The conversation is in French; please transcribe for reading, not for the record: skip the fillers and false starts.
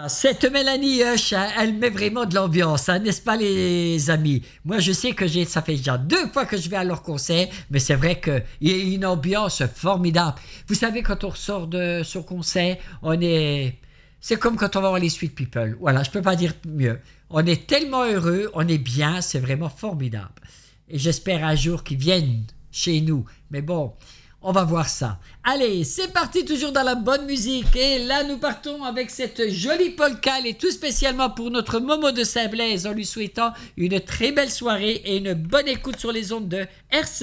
Cette Mélanie Hush, hein, elle met vraiment de l'ambiance, hein, n'est-ce pas les amis? Moi je sais que ça fait déjà 2 fois que je vais à leur concert, mais c'est vrai qu'il y a une ambiance formidable. Vous savez, quand on ressort de son concert, c'est comme quand on va voir les Sweet People. Voilà, je peux pas dire mieux. On est tellement heureux, on est bien, c'est vraiment formidable. Et j'espère un jour qu'ils viennent chez nous. Mais bon, on va voir ça. Allez, c'est parti, toujours dans la bonne musique. Et là, nous partons avec cette jolie polka. Elle est tout spécialement pour notre Momo de Saint-Blaise, en lui souhaitant une très belle soirée et une bonne écoute sur les ondes de RC.